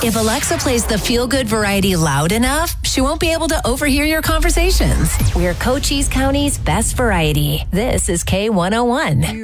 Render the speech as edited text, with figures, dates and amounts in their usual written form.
If Alexa plays the feel-good variety loud enough, she won't be able to overhear your conversations. We're Cochise County's best variety. This is K101.